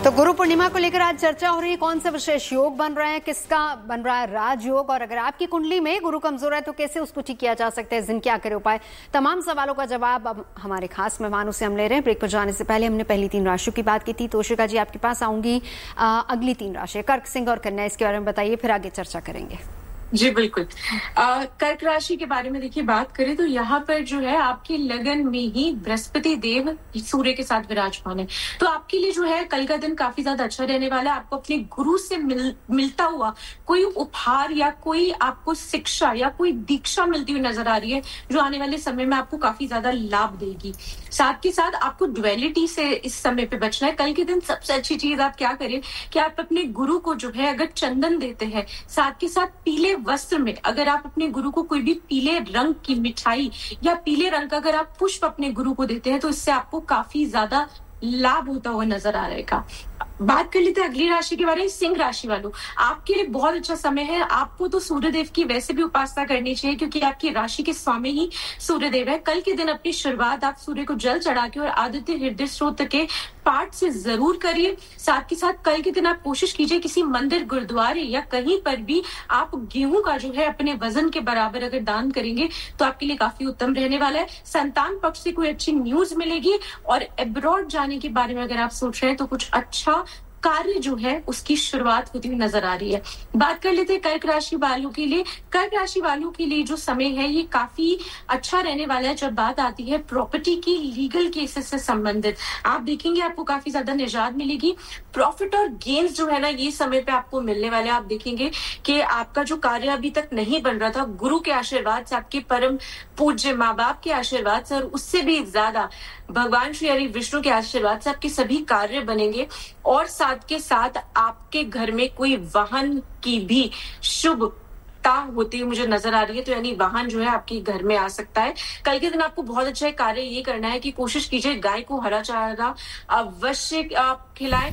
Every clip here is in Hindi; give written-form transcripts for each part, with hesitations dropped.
तो गुरु पूर्णिमा को लेकर आज चर्चा हो रही है, कौन से विशेष योग बन रहे हैं, किसका बन रहा है राजयोग, और अगर आपकी कुंडली में गुरु कमजोर है तो कैसे उसको ठीक किया जा सकता है, जिन क्या करे उपाय। तमाम सवालों का जवाब अब हमारे खास मेहमानों से हम ले रहे हैं। ब्रेक पर जाने से पहले हमने पहली 3 राशियों की बात की थी। तोशिका जी, आपके पास आऊंगी। अगली 3 राशि कर्क, सिंह और कन्या, इसके बारे में बताइए, फिर आगे चर्चा करेंगे। जी बिल्कुल। कर्क राशि के बारे में देखिए बात करें तो यहाँ पर जो है आपकी लगन में ही बृहस्पति देव सूर्य के साथ विराजमान है, तो आपके लिए जो है कल का दिन काफी ज्यादा अच्छा रहने वाला है। आपको अपने गुरु से मिलता हुआ कोई उपहार या कोई आपको शिक्षा या कोई दीक्षा मिलती हुई नजर आ रही है, जो आने वाले समय में आपको काफी ज्यादा लाभ देगी। साथ के साथ आपको ड्युअलिटी से इस समय पे बचना है। कल के दिन सबसे अच्छी चीज आप क्या करें कि आप अपने गुरु को जो है अगर चंदन देते हैं, साथ के साथ पीले वस्त्र में अगर आप अपने गुरु को कोई भी पीले रंग की मिठाई या पीले रंग का अगर आप पुष्प अपने गुरु को देते हैं तो इससे आपको काफी ज्यादा लाभ होता हुआ नजर आ रहेगा। बात कर लेते हैं अगली राशि के बारे में। सिंह राशि वालों, आपके लिए बहुत अच्छा समय है। आपको तो सूर्यदेव की वैसे भी उपासना करनी चाहिए क्योंकि आपकी राशि के स्वामी ही सूर्यदेव है। कल के दिन अपनी शुरुआत आप सूर्य को जल चढ़ा के और आदित्य हृदय स्तोत्र के पाठ से जरूर करिए। साथ के साथ कल के दिन आप कोशिश कीजिए किसी मंदिर, गुरुद्वारे या कहीं पर भी आप गेहूं का जो है अपने वजन के बराबर अगर दान करेंगे तो आपके लिए काफी उत्तम रहने वाला है। संतान पक्ष से कोई अच्छी न्यूज मिलेगी और अब्रॉड जाने के बारे में अगर आप सोच रहे हैं तो कुछ अच्छा कार्य जो है उसकी शुरुआत होती हुई नजर आ रही है। बात कर लेते हैं कर्क राशि वालों के लिए। कर्क राशि वालों के लिए जो समय है ये काफी अच्छा रहने वाला है। जब बात आती है प्रॉपर्टी की लीगल केसेस से संबंधित, आप देखेंगे आपको काफी ज्यादा निजात मिलेगी। प्रॉफिट और गेन्स जो है ना ये समय पे आपको मिलने वाले हैं। आप देखेंगे कि आपका जो कार्य अभी तक नहीं बन रहा था, गुरु के आशीर्वाद से, आपके परम पूज्य माँ बाप के आशीर्वाद से और उससे भी ज्यादा भगवान श्री हरि विष्णु के आशीर्वाद से आपके सभी कार्य बनेंगे। और साथ के साथ आपके घर में कोई वाहन की भी शुभता होती हुई मुझे नजर आ रही है, तो यानी वाहन जो है आपके घर में आ सकता है। कल के दिन आपको बहुत अच्छा कार्य ये करना है कि कोशिश कीजिए गाय को हरा चारा अवश्य आप खिलाएं।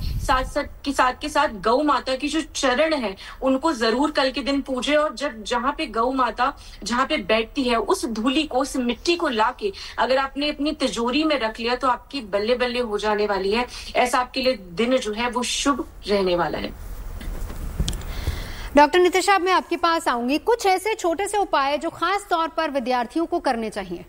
साथ के साथ गौ माता की जो चरण है उनको जरूर कल के दिन पूजे। और जब जहां पे गौ माता जहां पे बैठती है उस धूली को, उस मिट्टी को लाके अगर आपने अपनी तिजोरी में रख लिया तो आपकी बल्ले बल्ले हो जाने वाली है। ऐसा आपके लिए दिन जो है वो शुभ रहने वाला है। डॉक्टर नितिशा, मैं आपके पास आऊंगी। कुछ ऐसे छोटे से उपाय जो खास तौर पर विद्यार्थियों को करने चाहिए।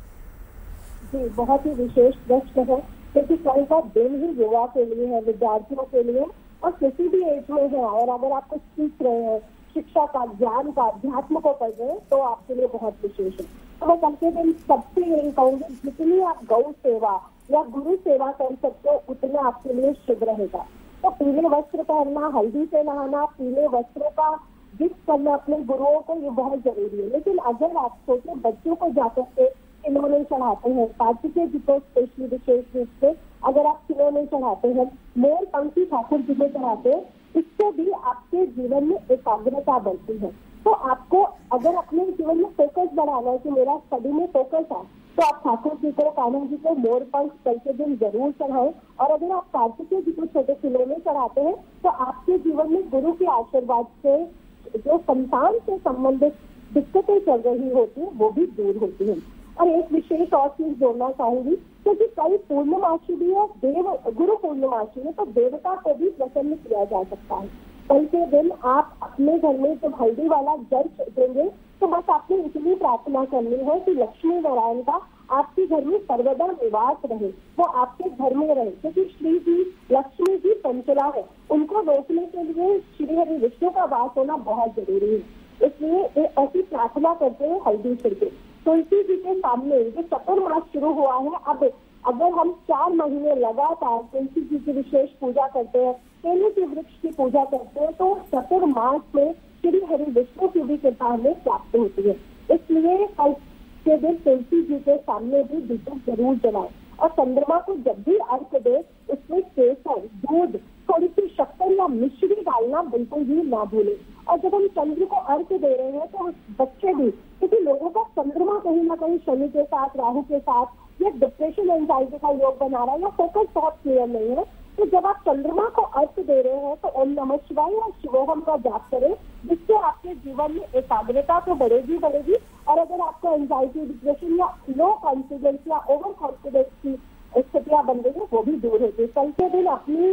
जी, बहुत ही विशेष प्रश्न है क्योंकि कल का दिन ही युवा के लिए है, विद्यार्थियों के लिए, और किसी भी एज में है। और अगर आप कुछ सीख रहे हैं, शिक्षा का, ज्ञान का, अध्यात्म को पढ़ रहे हैं तो आपके लिए बहुत विशेष है। तो मैं कल के दिन सबसे यही कहूंगी, जितनी आप गौ सेवा या गुरु सेवा कर सकते हो उतना आपके लिए शुभ रहेगा। तो पीले वस्त्र पहनना, हल्दी से नहाना, पीले वस्त्रों का गिफ्ट करना अपने गुरुओं को, ये बहुत जरूरी है। लेकिन अगर आप छोटे बच्चों को जाकर के खिलौने चढ़ाते हैं, कार्तिकेय जी को स्पेशली विशेष रूप से अगर आप खिलौने चढ़ाते हैं, मोर पंखी ठाकुर जी को चढ़ाते हैं, इससे भी आपके जीवन में एकाग्रता बढ़ती है। तो आपको अगर अपने जीवन में फोकस बढ़ाना है कि मेरा स्टडी में फोकस है, तो आप ठाकुर जी को, कान्हा जी को मोर पंख कल के दिन जरूर चढ़ाएं। और अगर आप कार्तिकेय जी को छोटे खिलौने चढ़ाते हैं तो आपके जीवन में गुरु के आशीर्वाद से जो संतान से संबंधित दिक्कतें चल रही होती है वो भी दूर होती है। और एक विशेष और चीज जोड़ना चाहूंगी क्योंकि कल पूर्णमासी भी है, गुरु पूर्णमासी है, तो देवता को भी प्रसन्न किया जा सकता है। कल के दिन आप अपने घर में जब हल्दी वाला जल देंगे तो बस आपने इतनी प्रार्थना करनी है कि लक्ष्मी नारायण का आपके घर में सर्वदा निवास रहे, वो आपके घर में रहे। क्योंकि श्री जी, लक्ष्मी जी चंचला है, उनको रोकने के लिए श्री हरि विष्णु का वास होना बहुत जरूरी है। इसलिए ऐसी प्रार्थना करते हैं हल्दी छिड़के। तुलसी जी के सामने जो चतुर्मास शुरू हुआ है, अब अगर हम 4 महीने लगातार तुलसी जी की विशेष पूजा करते हैं, केले के वृक्ष की पूजा करते हैं, तो चतुर्मास में श्री हरि विष्णु की भी कृपा हमें प्राप्त होती है। इसलिए कल के दिन तुलसी जी के सामने भी दीपक जरूर जलाएं। और चंद्रमा को जब भी अर्घ दे उसमें केसर, दूध, थोड़ी सी शक्कर या मिश्री डालना बिल्कुल भी ना भूलें। और जब हम चंद्र को अर्घ दे रहे हैं तो बच्चे भी, क्योंकि लोगों का चंद्रमा कहीं ना कहीं शनि के साथ, राहु के साथ या डिप्रेशन, एंजाइटी का योग बना रहा है या फोकस बहुत क्लियर नहीं है, तो जब आप चंद्रमा को अर्घ दे रहे हैं तो ओम नमः शिवाय और शिवोहम का जाप करें, जिससे आपके जीवन में एकाग्रता तो बढ़ेगी। और अगर आपको एंजाइटी, डिप्रेशन या लो कॉन्फिडेंस या ओवर कॉन्फिडेंस की स्थितियां बन रही है वो भी दूर होगी। कल के दिन अपनी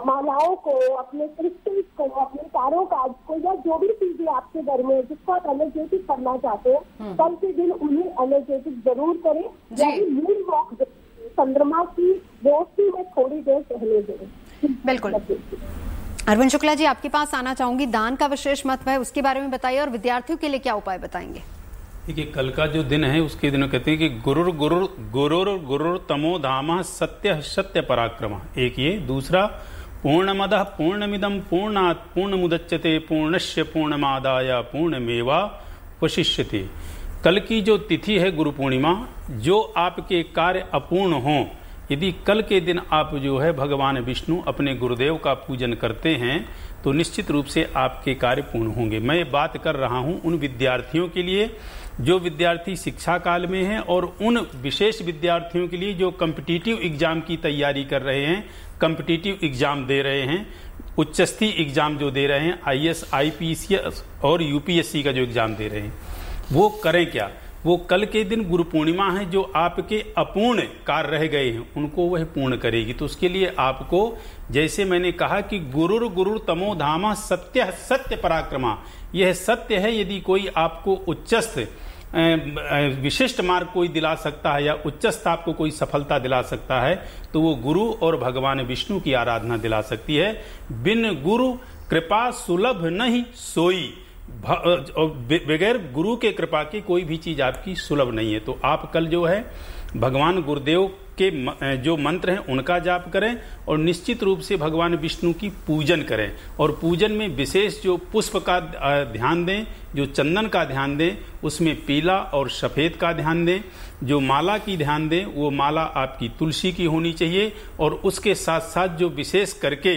मालाओं को, अपने क्रिस्टल्स को, अपने तारों काज को, या जो भी चीजें आपके घर में जिसको आप एनर्जेटिक करना चाहते हो, कल के दिन उन्हें एनर्जेटिक जरूर करें। मून वॉक चंद्रमा की रोशनी में थोड़ी देर टहले दें। बिल्कुल। अरविंद शुक्ला जी, आपके पास आना चाहूंगी। दान का विशेष महत्व है, उसके बारे में बताइए, और विद्यार्थियों के लिए क्या उपाय बताएंगे? देखिए, कल का जो दिन है उसके दिनों कहते हैं कि गुरुर तमो धामा सत्य सत्य पराक्रम, एक ये। दूसरा, पूर्णमदः पूर्णमिदं पूर्णात् पूर्णमुदच्यते पूर्णस्य पूर्णमादाय पूर्णमेवा वशिष्यते। कल की जो तिथि है गुरु पूर्णिमा, जो आपके कार्य अपूर्ण हों, यदि कल के दिन आप जो है भगवान विष्णु अपने गुरुदेव का पूजन करते हैं तो निश्चित रूप से आपके कार्य पूर्ण होंगे। मैं बात कर रहा हूं उन विद्यार्थियों के लिए जो विद्यार्थी शिक्षा काल में हैं, और उन विशेष विद्यार्थियों के लिए जो कॉम्पिटिटिव एग्जाम की तैयारी कर रहे हैं, कॉम्पिटिटिव एग्जाम दे रहे हैं, उच्चस्तरीय एग्जाम जो दे रहे हैं, IAS, IPS और UPSC का जो एग्जाम दे रहे हैं, वो करें क्या? वो कल के दिन गुरु पूर्णिमा है, जो आपके अपूर्ण कार्य रह गए हैं उनको वह पूर्ण करेगी। तो उसके लिए आपको, जैसे मैंने कहा कि गुरुर तमो धामा सत्य सत्य पराक्रमा, यह सत्य है। यदि कोई आपको उच्चस्थ विशिष्ट मार्ग कोई दिला सकता है या उच्चस्थ आपको कोई सफलता दिला सकता है तो वो गुरु और भगवान विष्णु की आराधना दिला सकती है। बिन गुरु कृपा सुलभ नहीं सोई, बगैर गुरु के कृपा की कोई भी चीज आपकी सुलभ नहीं है। तो आप कल जो है भगवान गुरुदेव के जो मंत्र हैं उनका जाप करें, और निश्चित रूप से भगवान विष्णु की पूजन करें। और पूजन में विशेष जो पुष्प का ध्यान दें, जो चंदन का ध्यान दें, उसमें पीला और सफेद का ध्यान दें। जो माला की ध्यान दें, वो माला आपकी तुलसी की होनी चाहिए। और उसके साथ साथ जो विशेष करके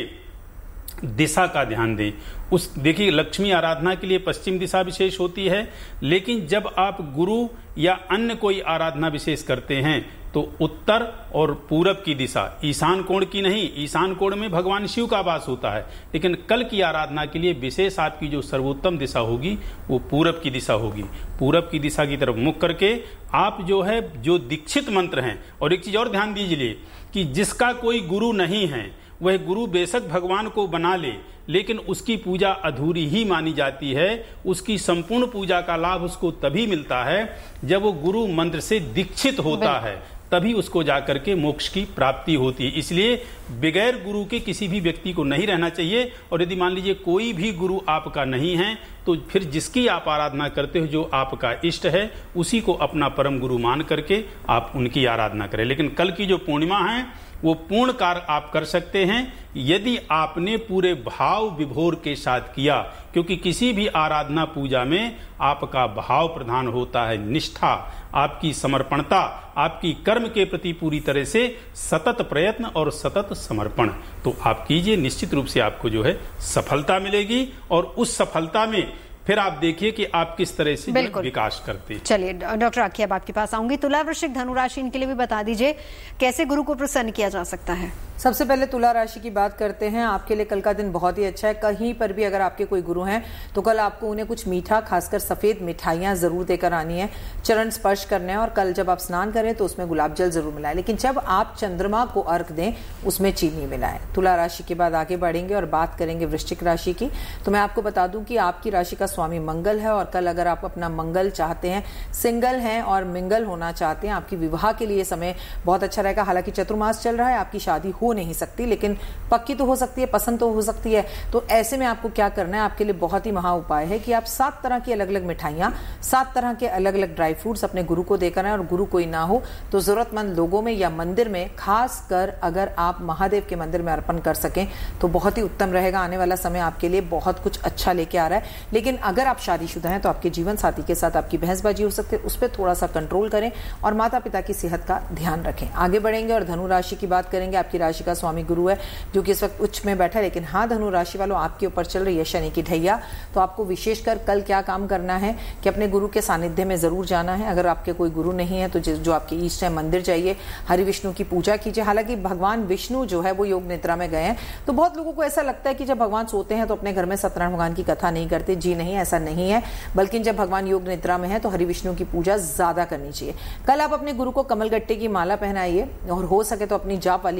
दिशा का ध्यान दें। देखिए, लक्ष्मी आराधना के लिए पश्चिम दिशा विशेष होती है, लेकिन जब आप गुरु या अन्य कोई आराधना विशेष करते हैं तो उत्तर और पूरब की दिशा, ईशान कोण की नहीं। ईशान कोण में भगवान शिव का वास होता है, लेकिन कल की आराधना के लिए विशेष आपकी जो सर्वोत्तम दिशा होगी वो पूरब की दिशा होगी। पूरब की दिशा की तरफ मुख करके आप जो है जो दीक्षित मंत्र हैं, और एक चीज और ध्यान दीजिए कि जिसका कोई गुरु नहीं है वह गुरु बेशक भगवान को बना ले, लेकिन उसकी पूजा अधूरी ही मानी जाती है। उसकी संपूर्ण पूजा का लाभ उसको तभी मिलता है जब वो गुरु मंत्र से दीक्षित होता है, तभी उसको जाकर के मोक्ष की प्राप्ति होती है। इसलिए बगैर गुरु के किसी भी व्यक्ति को नहीं रहना चाहिए। और यदि मान लीजिए कोई भी गुरु आपका नहीं है तो फिर जिसकी आप आराधना करते हो, जो आपका इष्ट है, उसी को अपना परम गुरु मान करके आप उनकी आराधना करें। लेकिन कल की जो पूर्णिमा है वो पूर्ण कार्य आप कर सकते हैं यदि आपने पूरे भाव विभोर के साथ किया, क्योंकि किसी भी आराधना पूजा में आपका भाव प्रधान होता है, निष्ठा, आपकी समर्पणता, आपकी कर्म के प्रति पूरी तरह से सतत प्रयत्न और सतत समर्पण। तो आप कीजिए, निश्चित रूप से आपको जो है सफलता मिलेगी। और उस सफलता में फिर आप देखिए कि आप किस तरह से विकास करते हैं। चलिए डॉक्टर आखी, अब आपके पास आऊंगी। तुला, वृश्चिक, धनु राशि, इनके लिए भी बता दीजिए कैसे गुरु को प्रसन्न किया जा सकता है। सबसे पहले तुला राशि की बात करते हैं। आपके लिए कल का दिन बहुत ही अच्छा है। कहीं पर भी अगर आपके कोई गुरु हैं तो कल आपको उन्हें कुछ मीठा, खासकर सफेद मिठाइयां जरूर देकर आनी है, चरण स्पर्श करने हैं। और कल जब आप स्नान करें तो उसमें गुलाब जल जरूर मिलाएं, लेकिन जब आप चंद्रमा को अर्घ दें उसमें चीनी मिलाएं। तुला राशि के बाद आगे बढ़ेंगे और बात करेंगे वृश्चिक राशि की। तो मैं आपको बता दूं कि आपकी राशि का स्वामी मंगल है, और कल अगर आप अपना मंगल चाहते हैं, सिंगल हैं और मिंगल होना चाहते हैं, आपकी विवाह के लिए समय बहुत अच्छा रहेगा। हालांकि चतुर्मास चल रहा है, आपकी शादी हो नहीं सकती, लेकिन पक्की तो हो सकती है, पसंद तो हो सकती है। तो ऐसे में आपको क्या करना है, आपके लिए बहुत ही महा उपाय है कि आप 7 तरह की अलग अलग मिठाइयां, 7 तरह के अलग अलग ड्राई फ्रूट्स अपने गुरु को देकर आए। और गुरु कोई ना हो तो जरूरतमंद लोगों में या मंदिर में, खास कर अगर आप महादेव के मंदिर में अर्पण कर सकें तो बहुत ही उत्तम रहेगा। आने वाला समय आपके लिए बहुत कुछ अच्छा लेके आ रहा है। लेकिन अगर आप शादीशुदा हैं तो आपके जीवन साथी के साथ आपकी बहसबाजी हो सकती है, उस पर थोड़ा सा कंट्रोल करें और माता पिता की सेहत का ध्यान रखें। आगे बढ़ेंगे और धनु राशि की बात करेंगे। आपकी राशि का स्वामी गुरु है जो कि इस वक्त उच्च में बैठा है, लेकिन हाँ धनु राशि वालों, आपके ऊपर चल रही है शनि की ढैया। तो आपको विशेषकर कल क्या काम करना है कि अपने गुरु के सानिध्य में जरूर जाना है। अगर आपके कोई गुरु नहीं है तो जो आपके इष्ट है मंदिर जाइए, हरि विष्णु की पूजा कीजिए। हालांकि भगवान विष्णु जो है वो योग निद्रा में गए हैं, तो बहुत लोगों को ऐसा लगता है कि जब भगवान सोते हैं तो अपने घर में सत्यनारायण भगवान की कथा नहीं करते। जी नहीं, ऐसा नहीं है, बल्कि जब भगवान योग निद्रा में है तो हरि विष्णु की पूजा ज्यादा करनी चाहिए। कल आप अपने गुरु को कमल गट्टे की माला पहनाइए, और हो सके तो अपनी जाप वाली माला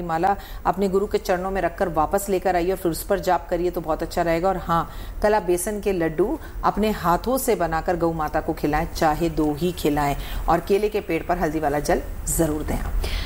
अपने गुरु के चरणों में रखकर वापस लेकर आइए और फिर उस पर जाप करिए तो बहुत अच्छा रहेगा। और हाँ, कल आप बेसन के लड्डू अपने हाथों से बनाकर गौ माता को खिलाएं, चाहे 2 ही खिलाएं, और केले के पेड़ पर हल्दी वाला जल जरूर दें।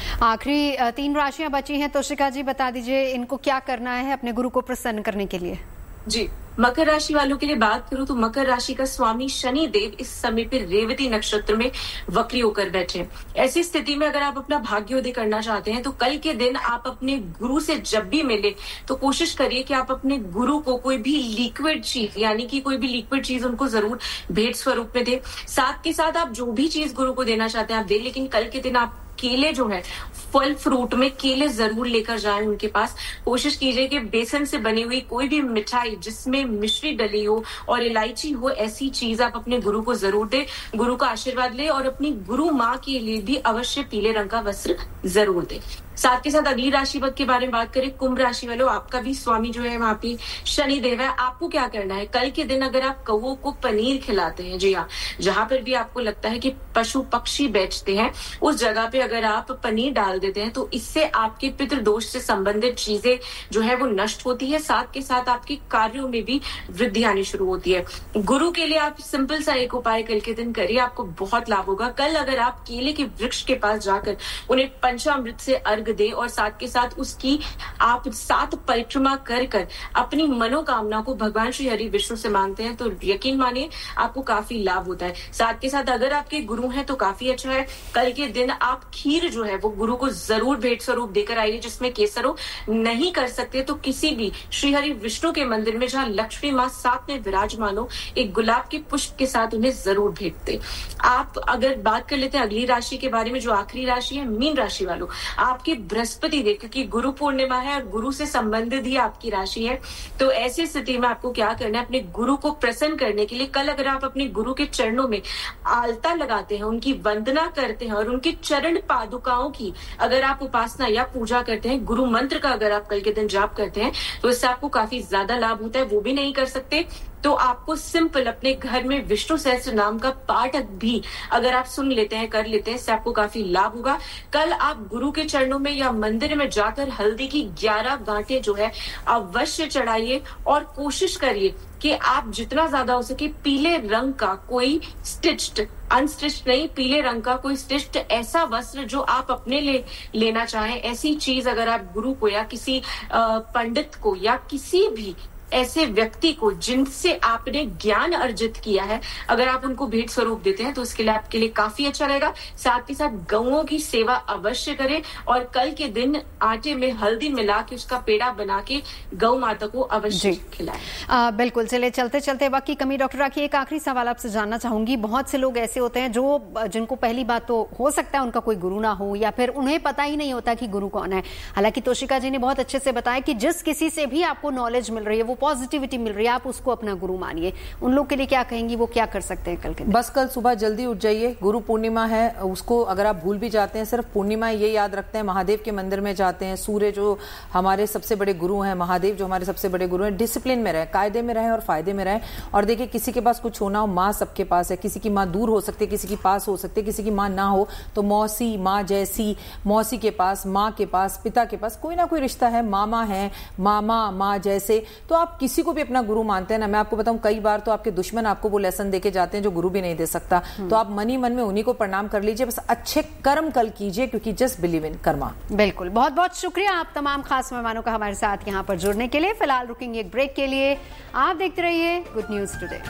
आखिरी 3 राशियां बची हैं, तोशिका जी बता दीजिए इनको क्या करना है अपने गुरु को प्रसन्न करने के लिए। जी, मकर राशि वालों के लिए बात करूं तो मकर राशि का स्वामी शनि देव इस समय पे रेवती नक्षत्र में वक्री होकर बैठे। ऐसी स्थिति में अगर आप अपना भाग्योदय करना चाहते हैं तो कल के दिन आप अपने गुरु से जब भी मिले तो कोशिश करिए कि आप अपने गुरु को कोई भी लिक्विड चीज, यानी कि कोई भी लिक्विड चीज उनको जरूर भेंट स्वरूप में दे। साथ के साथ आप जो भी चीज गुरु को देना चाहते हैं आप दे, लेकिन कल के दिन आप केले जो है, फल फ्रूट में केले जरूर लेकर जाएं उनके पास। कोशिश कीजिए कि बेसन से बनी हुई कोई भी मिठाई जिसमें मिश्री डली हो और इलायची हो, ऐसी चीज आप अपने गुरु को जरूर दे, गुरु का आशीर्वाद ले, और अपनी गुरु माँ के लिए भी अवश्य पीले रंग का वस्त्र जरूर दे। साथ के साथ अगली राशि के बारे में बात करें, कुंभ राशि वालों, आपका भी स्वामी जो है वहां पे शनि देव है। आपको क्या करना है, कल के दिन अगर आप कौओं को पनीर खिलाते हैं, जी हाँ, जहां पर भी आपको लगता है कि पशु पक्षी बेचते हैं उस जगह पे अगर आप पनीर डाल देते हैं तो इससे आपके पितृदोष से संबंधित चीजें जो है वो नष्ट होती है। साथ के साथ आपके कार्यों में भी वृद्धि आनी शुरू होती है। गुरु के लिए आप सिंपल सा एक उपाय कल के दिन करिए, आपको बहुत लाभ होगा। कल अगर आप केले के वृक्ष के पास जाकर उन्हें पंचामृत से अर्घ दे और साथ के साथ उसकी आप 7 परिक्रमा कर अपनी मनोकामना को भगवान श्री हरि विष्णु से मांगते हैं तो यकीन मानिए आपको काफी लाभ होता है। साथ के साथ अगर आपके गुरु हैं तो काफी अच्छा है, कल के दिन आप खीर जो है वो गुरु को जरूर भेंट स्वरूप देकर आइए जिसमें केसर हो। नहीं कर सकते तो किसी भी श्री हरि विष्णु के मंदिर में जहां लक्ष्मी माँ साथ में विराजमान हो, एक गुलाब के पुष्प के साथ उन्हें जरूर भेंट दे। आप अगर बात कर लेते हैं अगली राशि के बारे में, जो आखिरी राशि है मीन राशि वालों, आपके बृहस्पति देव, क्योंकि गुरु पूर्णिमा है और गुरु से संबंधित ही आपकी राशि है, तो ऐसी स्थिति में आपको क्या करना है, अपने गुरु को प्रसन्न करने के लिए कल अगर आप अपने गुरु के चरणों में आलता लगाते हैं, उनकी वंदना करते हैं और उनके चरण पादुकाओं की अगर आप उपासना या पूजा करते हैं, गुरु मंत्र का अगर आप कल के दिन जाप करते हैं तो इससे आपको काफी ज्यादा लाभ होता है। वो भी नहीं कर सकते तो आपको सिंपल अपने घर में विष्णु सहस्त्र नाम का पाठ भी अगर आप सुन लेते हैं, कर लेते हैं, इससे आपको काफी लाभ होगा। कल आप गुरु के चरणों में या मंदिर में जाकर हल्दी की 11 गांठें जो है अवश्य चढ़ाइए और कोशिश करिए कि आप जितना ज्यादा हो सके पीले रंग का कोई स्टिच्ड, अनस्टिच्ड नहीं, पीले रंग का कोई स्टिच्ड ऐसा वस्त्र जो आप अपने लिए लेना चाहें, ऐसी चीज अगर आप गुरु को या किसी पंडित को या किसी भी ऐसे व्यक्ति को जिनसे आपने ज्ञान अर्जित किया है, अगर आप उनको भेंट स्वरूप देते हैं तो उसके लिए आपके लिए काफी अच्छा रहेगा। साथ के साथ गौओं की सेवा अवश्य करें और कल के दिन आटे में हल्दी मिला के उसका पेड़ा बना के गौ माता को अवश्य खिलाएं। बिल्कुल। चले चलते चलते वक्त की कमी, डॉक्टर राखी एक आखिरी सवाल आपसे जानना चाहूंगी। बहुत से लोग ऐसे होते हैं जिनको पहली बात तो हो सकता है उनका कोई गुरु ना हो या फिर उन्हें पता ही नहीं होता कि गुरु कौन है। हालांकि तोशिका जी ने बहुत अच्छे से बताया कि जिस किसी से भी आपको नॉलेज मिल रही है, वो पॉजिटिविटी मिल रही है, आप उसको अपना गुरु मानिए। उन लोग के लिए क्या कहेंगी, वो क्या कर सकते हैं कल के दिन? बस कल सुबह जल्दी उठ जाइए। गुरु पूर्णिमा है, उसको अगर आप भूल भी जाते हैं, सिर्फ पूर्णिमा ये याद रखते हैं, महादेव के मंदिर में जाते हैं। सूर्य जो हमारे सबसे बड़े गुरु हैं, महादेव जो हमारे सबसे बड़े गुरु हैं, डिसिप्लिन में रहे, कायदे में रहे और फायदे में रहे। और देखिए, किसी के पास कुछ होना हो, माँ सबके पास है। किसी की माँ दूर हो सकती है, किसी की पास हो सकती है, किसी की माँ ना हो तो मौसी, माँ जैसी, मौसी के पास, माँ के पास, पिता के पास कोई ना कोई रिश्ता है, मामा है, मामा, माँ जैसे। तो आप किसी को भी अपना गुरु मानते हैं ना। मैं आपको बताऊं, कई बार तो आपके दुश्मन आपको वो लेसन देके जाते हैं जो गुरु भी नहीं दे सकता। तो आप मन ही मन में उन्हीं को प्रणाम कर लीजिए। बस अच्छे कर्म कल कीजिए, क्योंकि जस्ट बिलीव इन कर्मा। बिल्कुल। बहुत बहुत शुक्रिया आप तमाम खास मेहमानों का हमारे साथ यहाँ पर जुड़ने के लिए। फिलहाल रुकेंगे एक ब्रेक के लिए। आप देखते रहिए गुड न्यूज टुडे।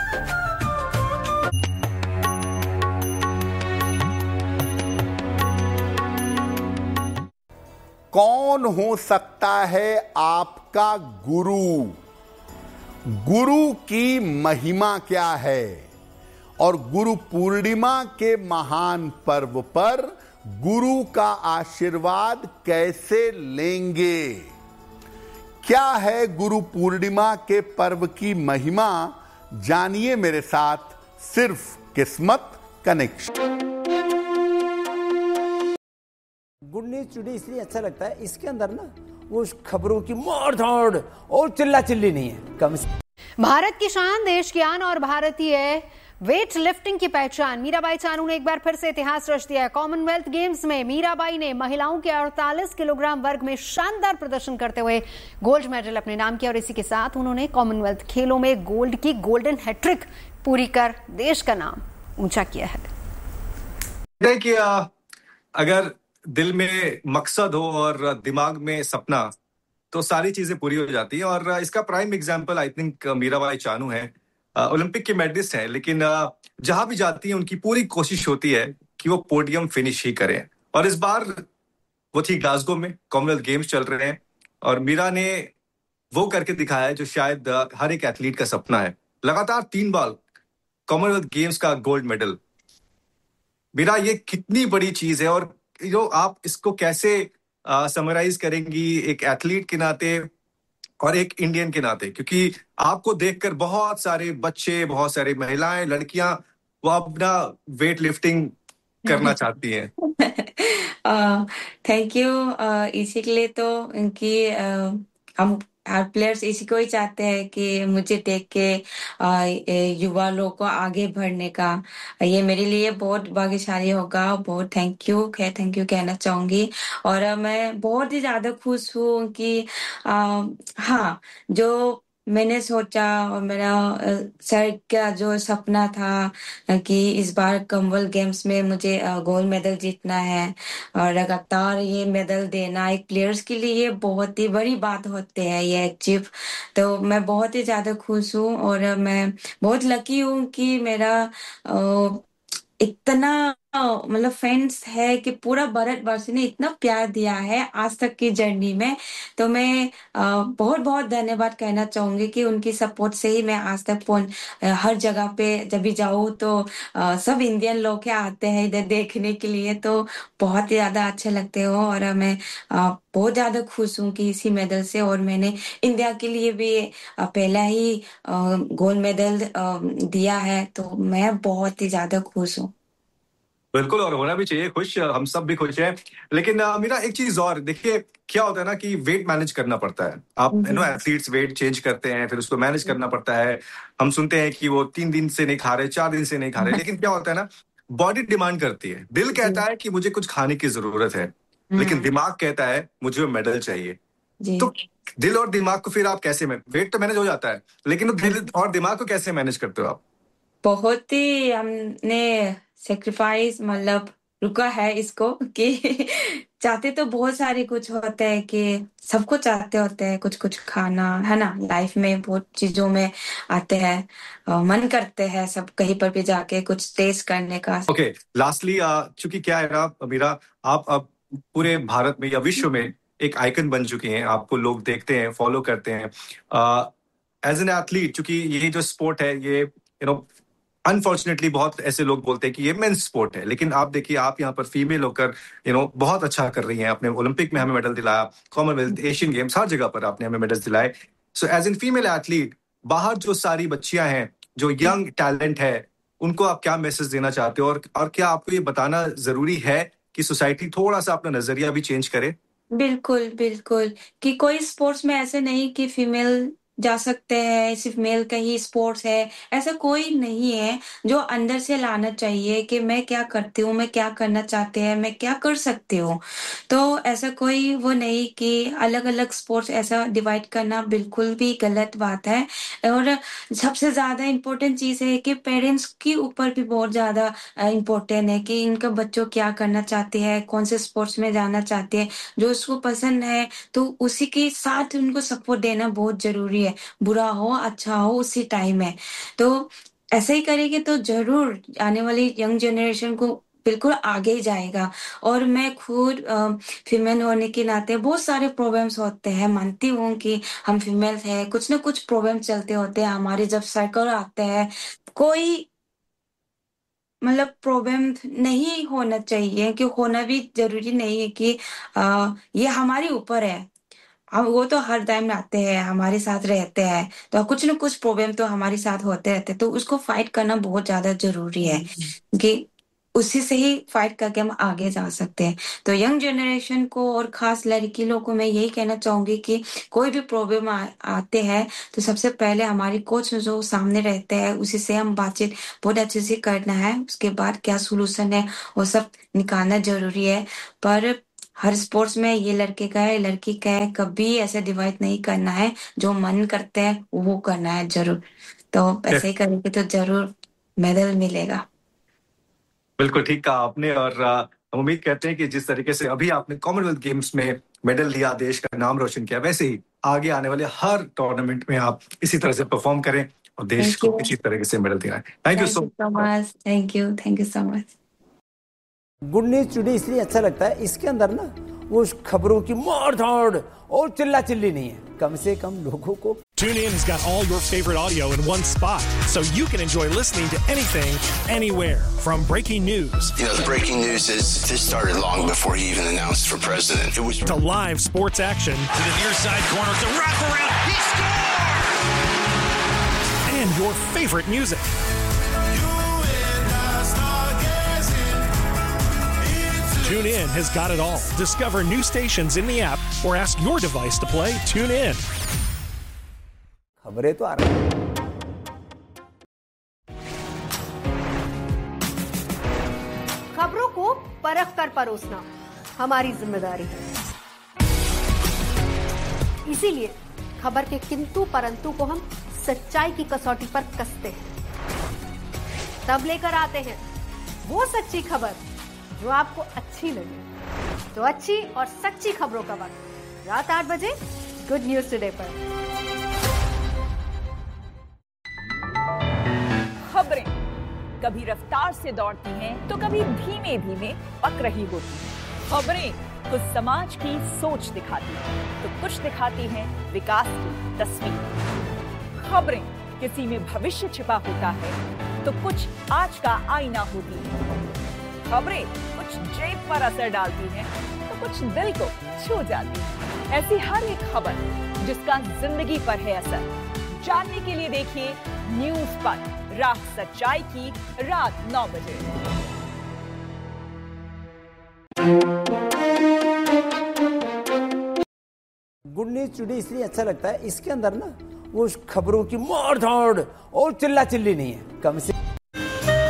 कौन हो सकता है आपका गुरु? गुरु की महिमा क्या है? और गुरु पूर्णिमा के महान पर्व पर गुरु का आशीर्वाद कैसे लेंगे? क्या है गुरु पूर्णिमा के पर्व की महिमा? जानिए मेरे साथ सिर्फ किस्मत कनेक्शन। गुड न्यूज टुडे इसलिए अच्छा लगता है, इसके अंदर ना वो खबरों की मार धाड़ और चिल्ला चिल्ली नहीं है, कम से। भारत की शान, देश की आन और भारतीय वेट लिफ्टिंग की पहचान मीराबाई चानू ने एक बार फिर से इतिहास रच दिया है। कॉमनवेल्थ गेम्स में मीराबाई ने महिलाओं के 48 किलोग्राम वर्ग में शानदार प्रदर्शन करते हुए गोल्ड मेडल अपने नाम किया और इसी के साथ उन्होंने कॉमनवेल्थ खेलों में गोल्ड की गोल्डन हैट्रिक पूरी कर देश का नाम ऊंचा किया है। कि अगर दिल में मकसद हो और दिमाग में सपना तो सारी चीजें पूरी हो जाती है। और इसका prime example I think Mirabai Chanu है। ओलंपिक की मेडलिस्ट है, लेकिन जहां भी जाती है उनकी पूरी कोशिश होती है कि वो पोडियम फिनिश ही करें। और इस बार वो थी ग्लासगो में, कॉमनवेल्थ गेम्स चल रहे हैं और मीरा ने वो करके दिखाया है जो शायद हर एक एथलीट का सपना है। लगातार 3 बार कॉमनवेल्थ गेम्स का गोल्ड मेडल। मीरा, ये कितनी बड़ी चीज है और जो आप इसको कैसे समराइज करेंगी एक एथलीट के नाते और एक इंडियन के नाते, क्योंकि आपको देखकर बहुत सारे बच्चे, बहुत सारी महिलाएं, लड़कियां वो अपना वेट लिफ्टिंग करना चाहती हैं। Thank you. इसी के लिए तो इनकी हम हर प्लेयर्स इसी को ही चाहते हैं कि मुझे देख के युवा लोग को आगे बढ़ने का, ये मेरे लिए बहुत भाग्यशाली होगा। बहुत थैंक यू कहना चाहूंगी। और मैं बहुत ही ज्यादा खुश हूँ कि हाँ, जो मैंने सोचा और मेरा सर का जो सपना था कि इस बार कॉमनवेल्थ गेम्स में मुझे गोल्ड मेडल जीतना है और लगातार ये मेडल देना एक प्लेयर्स के लिए ये बहुत ही बड़ी बात होती है ये अचीव। तो मैं बहुत ही ज्यादा खुश हूँ और मैं बहुत लकी हूँ कि मेरा इतना मतलब फैंस है कि पूरा भारतवर्ष ने इतना प्यार दिया है आज तक की जर्नी में। तो मैं बहुत बहुत धन्यवाद कहना चाहूंगी कि उनकी सपोर्ट से ही मैं आज तक हर जगह पे जब भी जाऊँ तो सब इंडियन लोग के आते हैं इधर देखने के लिए, तो बहुत ही ज्यादा अच्छे लगते हो। और मैं बहुत ज्यादा खुश हूँ कि इसी मेडल से, और मैंने इंडिया के लिए भी पहला ही गोल्ड मेडल दिया है, तो मैं बहुत ही ज्यादा खुश हूँ। बिल्कुल, और होना भी चाहिए खुश, हम सब भी खुश हैं। लेकिन मेरा एक चीज और देखिए, क्या होता है ना कि वेट मैनेज करना पड़ता है। आप एथलीट्स वेट चेंज करते हैं, फिर उसको मैनेज करना पड़ता है। हम सुनते हैं कि वो 3 दिन से नहीं खा रहे, 4 दिन से नहीं खा रहे, लेकिन क्या होता है ना, बॉडी डिमांड करती है। दिल कहता है कि मुझे कुछ खाने की जरूरत है, लेकिन दिमाग कहता है मुझे वो मेडल चाहिए। तो दिल और दिमाग को फिर आप कैसे वेट तो मैनेज हो जाता है, लेकिन दिल और दिमाग को कैसे मैनेज करते हो आप? बहुत ही हमने सेक्रीफाइस मतलब रुका है इसको कि चाहते तो बहुत सारे कुछ होते हैं कि सबको चाहते होते हैं कुछ कुछ खाना, है ना। लाइफ में बहुत चीजों में आते हैं, मन करते हैं सब कहीं पर भी जाके कुछ टेस्ट करने का। ओके, लास्टली चूंकि क्या है ना मीरा, आप अब पूरे भारत में या विश्व में एक आइकन बन चुकी हैं। आपको लोग देखते हैं, फॉलो करते हैं एज एन एथलीट। चूंकि ये जो स्पोर्ट है ये अनफॉर्चुनेटली बहुत ऐसे लोग बोलते हैं कि ये मेंस स्पोर्ट है, लेकिन आप देखिए, आप यहाँ पर फीमेल होकर बहुत अच्छा कर रही हैं। आपने ओलंपिक में हमें मेडल दिलाया, कॉमनवेल्थ, एशियन गेम्स, हर जगह पर आपने हमें मेडल दिलाए। So as an female athlete, बाहर जो सारी बच्चियां हैं, जो यंग टैलेंट है, उनको आप क्या मैसेज देना चाहते हो? और क्या आपको ये बताना जरूरी है कि सोसाइटी थोड़ा सा अपना नजरिया भी चेंज करे? बिल्कुल बिल्कुल, कि कोई स्पोर्ट्स में ऐसे नहीं कि फीमेल जा सकते हैं, सिर्फ मेल का ही स्पोर्ट्स है, ऐसा कोई नहीं है। जो अंदर से लाना चाहिए कि मैं क्या करती हूँ, मैं क्या करना चाहते हैं, मैं क्या कर सकती हूँ। तो ऐसा कोई वो नहीं कि अलग अलग स्पोर्ट्स ऐसा डिवाइड करना बिल्कुल भी गलत बात है। और सबसे ज्यादा इम्पोर्टेंट चीज है कि पेरेंट्स के ऊपर भी बहुत ज्यादा इम्पोर्टेंट है कि इनका बच्चों क्या करना चाहते हैं, कौन से स्पोर्ट्स में जाना चाहते हैं, जो उसको पसंद है तो उसी के साथ उनको सपोर्ट देना बहुत जरूरी है। बुरा हो अच्छा हो उसी टाइम है, तो ऐसे ही करेंगे तो जरूर आने वाली यंग जनरेशन को बिल्कुल आगे ही जाएगा। और मैं खुद फीमेल होने के नाते बहुत सारे प्रॉब्लम्स होते हैं, मानती हूँ कि हम फीमेल हैं, कुछ ना कुछ प्रॉब्लम चलते होते हैं हमारे। जब सर्कल आते हैं कोई मतलब प्रॉब्लम नहीं होना चाहिए, कि होना भी जरूरी नहीं है कि ये हमारे ऊपर है। हम वो तो हर टाइम आते हैं, हमारे साथ रहते हैं, तो कुछ ना कुछ प्रॉब्लम तो हमारे साथ होते रहते हैं, तो उसको फाइट करना बहुत ज्यादा जरूरी है। कि उसी से ही फाइट करके हम आगे जा सकते हैं। तो यंग जनरेशन को और खास लड़की लोग को मैं यही कहना चाहूंगी कि कोई भी प्रॉब्लम आते हैं तो सबसे पहले हमारी कोच जो सामने रहते हैं उसी से हम बातचीत बहुत अच्छे से करना है, उसके बाद क्या सोल्यूशन है वो सब निकालना जरूरी है। पर हर स्पोर्ट्स में ये लड़के का है लड़की का है, कभी ऐसे डिवाइड नहीं करना है, जो मन करते हैं वो करना है जरूर। तो ऐसे ही करेंगे तो जरूर मेडल मिलेगा। बिल्कुल ठीक कहा आपने, और हम उम्मीद करते हैं कि जिस तरीके से अभी आपने कॉमनवेल्थ गेम्स में मेडल लिया, देश का नाम रोशन किया, वैसे ही आगे आने वाले हर टूर्नामेंट में आप इसी तरह से परफॉर्म करें और देश को इसी तरीके से medal दिलाएं। Thank you so much. Thank you so much. Good news today इसलिए अच्छा लगता है, इसके अंदर ना वो खबरों की मार धाड़ और चिल्ला चिल्ली नहीं है, कम से कम लोगों को। TuneIn has got all your favorite audio in one spot, so you can enjoy listening to anything, anywhere. From breaking news. You know, the breaking news is this started long before he even announced for president. It was to live sports action. To the near side corner, the wraparound, he scores! And your favorite music. TuneIn has got it all. Discover new stations in the app or ask your device to play TuneIn. खबरें तो आ रही हैं। खबरों को परख कर परोसना हमारी जिम्मेदारी है, इसीलिए खबर के किंतु परंतु को हम सच्चाई की कसौटी पर कसते हैं। तब लेकर आते हैं वो सच्ची खबर जो आपको अच्छी लगे। तो अच्छी और सच्ची खबरों का वक्त रात 8 बजे गुड न्यूज टुडे पर। खबरें कभी रफ्तार से दौड़ती हैं तो कभी धीमे धीमे पक रही होती हैं। खबरें कुछ समाज की सोच दिखाती हैं तो कुछ दिखाती हैं विकास की तस्वीर। खबरें किसी में भविष्य छिपा होता है तो कुछ आज का आईना होती है। खबरें कुछ जेब पर असर डालती हैं तो कुछ दिल को छू जाती हैं। ऐसी हर एक खबर जिसका जिंदगी पर है असर, जानने के लिए देखिए न्यूज़ पर राह सच्चाई की रात 9 बजे। गुड न्यूज टुडे इसलिए अच्छा लगता है, इसके अंदर ना वो खबरों की मार धाड़ और चिल्ला चिल्ली नहीं है, कम से